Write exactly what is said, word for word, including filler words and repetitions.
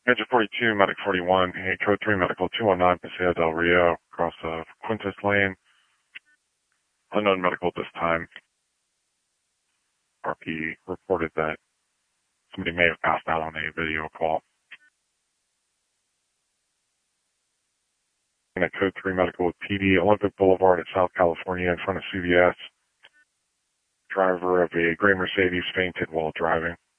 Major forty-two, Medic forty-one, hey, Code three Medical two one nine, Paseo del Rio, across uh, Quintus Lane. Unknown medical at this time. R P reported that somebody may have passed out on a video call. And at Code three Medical with P D, Olympic Boulevard at South California in front of C V S. Driver of a gray Mercedes fainted while driving.